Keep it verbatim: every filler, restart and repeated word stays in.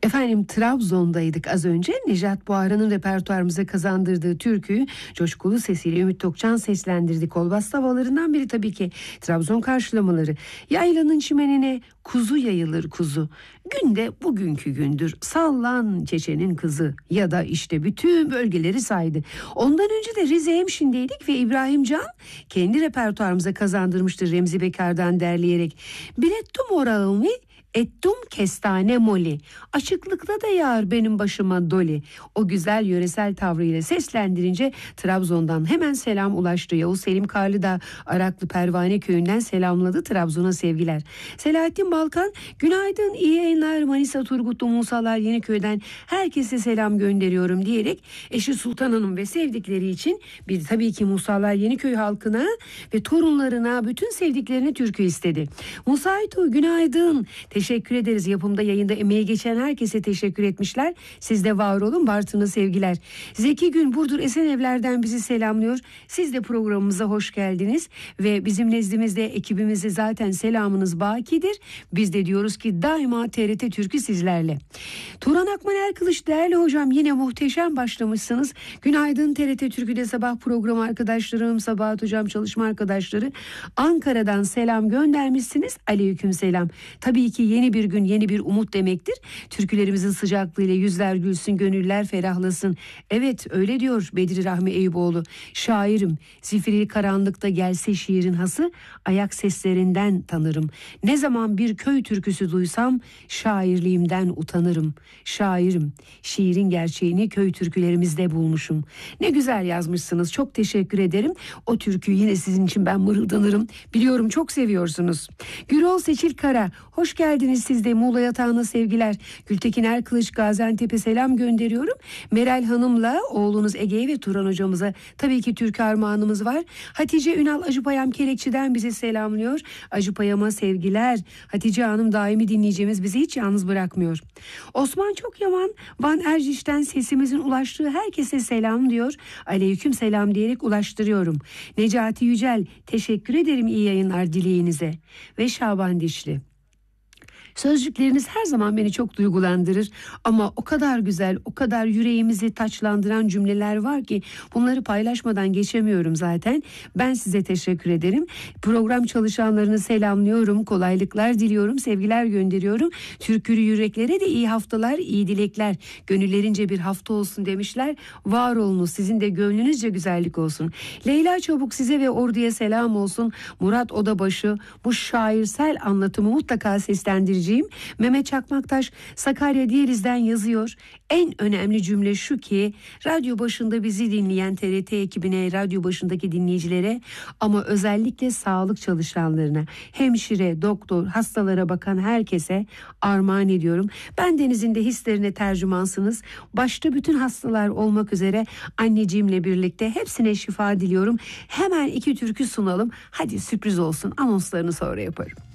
Efendim Trabzon'daydık az önce. Nejat Buhara'nın repertuarımıza kazandırdığı türküyü coşkulu sesiyle Ümit Tokcan seslendirdi. Kolbasta havalarından biri tabii ki Trabzon karşılamaları. Yaylanın çimenine kuzu yayılır kuzu. Günde bugünkü gündür sallan çeçenin kızı ya da işte bütün bölgeleri saydı. Ondan önce de Rize Hemşin'deydik ve İbrahim Can kendi repertuarımıza kazandırmıştır Remzi Bekar'dan derleyerek. Bilettum orağımı ettum kestane moli. Açıklıkta da yağar benim başıma doli. O güzel yöresel tavrıyla seslendirince Trabzon'dan hemen selam ulaştı. Yavuz Selim Karlı da Araklı Pervane Köyü'nden selamladı. Trabzon'a sevgiler. Selahattin Balkan günaydın, iyi yayınlar, Manisa Turgutlu Musalar Yeniköy'den herkese selam gönderiyorum diyerek eşi Sultan Hanım ve sevdikleri için bir tabii ki Musalar Yeniköy halkına ve torunlarına, bütün sevdiklerine türkü istedi. Musa Aytuğ günaydın. Teşekkür ederiz. Yapımda, yayında emeği geçen herkese teşekkür etmişler. Siz de var olun. Bartın'a sevgiler. Zeki Gün Burdur Esenevler'den bizi selamlıyor. Siz de programımıza hoş geldiniz. Ve bizim nezdimizde ekibimize zaten selamınız bakidir. Biz de diyoruz ki daima T R T Türkü sizlerle. Turan Akman Erkılıç değerli hocam, yine muhteşem başlamışsınız. Günaydın T R T Türkü'de sabah programı arkadaşlarım, Sabahat hocam, çalışma arkadaşları. Ankara'dan selam göndermişsiniz. Aleyküm selam. Tabii ki yeni bir gün, yeni bir umut demektir. Türkülerimizin sıcaklığıyla yüzler gülsün, gönüller ferahlasın. Evet, öyle diyor Bedri Rahmi Eyüboğlu. Şairim, zifiri karanlıkta gelse şiirin hası, ayak seslerinden tanırım. Ne zaman bir köy türküsü duysam şairliğimden utanırım. Şairim, şiirin gerçeğini köy türkülerimizde bulmuşum. Ne güzel yazmışsınız, çok teşekkür ederim. O türküyü yine sizin için ben mırıldanırım. Biliyorum çok seviyorsunuz. Gürol Seçil Kara, hoş geldiniz siz de. Muğla Yatağı'na sevgiler. Gültekin Erkılıç Gaziantep'e selam gönderiyorum. Meral Hanım'la oğlunuz Ege'ye ve Turan hocamıza tabii ki türkü armağanımız var. Hatice Ünal Acıpayam Kerekçi'den bize selamlıyor. Acıpayam'a sevgiler. Hatice Hanım daimi dinleyicimiz, bizi hiç yalnız bırakmıyor. Osman Çokyaman Van Erciş'ten sesimizin ulaştığı herkese selam diyor. Aleyküm selam diyerek ulaştırıyorum. Necati Yücel, teşekkür ederim iyi yayınlar dileğinize. Ve Şaban Dişli, sözcükleriniz her zaman beni çok duygulandırır ama o kadar güzel, o kadar yüreğimizi taçlandıran cümleler var ki bunları paylaşmadan geçemiyorum zaten. Ben size teşekkür ederim. Program çalışanlarını selamlıyorum, kolaylıklar diliyorum, sevgiler gönderiyorum. Türkülü yüreklere de iyi haftalar, iyi dilekler. Gönüllerince bir hafta olsun demişler. Var olunuz, sizin de gönlünüzce güzellik olsun. Leyla Çabuk, size ve orduya selam olsun. Murat Odabaşı, bu şairsel anlatımı mutlaka seslendireceğim. Mehmet Çakmaktaş Sakarya Diyaliz'den yazıyor. En önemli cümle şu ki, radyo başında bizi dinleyen T R T ekibine, radyo başındaki dinleyicilere ama özellikle sağlık çalışanlarına, hemşire, doktor, hastalara bakan herkese armağan ediyorum. Ben Deniz'in de hislerine tercümansınız. Başta bütün hastalar olmak üzere anneciğimle birlikte hepsine şifa diliyorum. Hemen iki türkü sunalım. Hadi sürpriz olsun, anonslarını sonra yaparım.